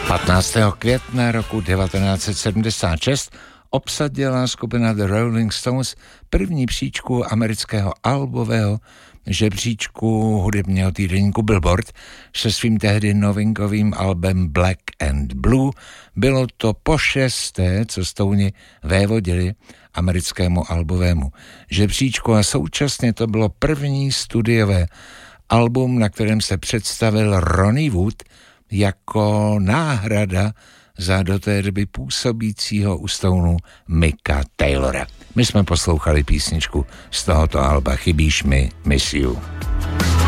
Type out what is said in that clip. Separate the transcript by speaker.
Speaker 1: 15. května roku 1976 obsadila skupina The Rolling Stones první příčku amerického albového žebříčku hudebního týdeníku Billboard se svým tehdy novinkovým albem Black and Blue. Bylo to po 6., co Stouni vévodili americkému albovému žebříčku a současně to bylo první studiové album, na kterém se představil Ronnie Wood jako náhrada za do té doby působícího u Stounů Micka Taylora. My jsme poslouchali písničku z tohoto alba Chybíš mi, Miss You.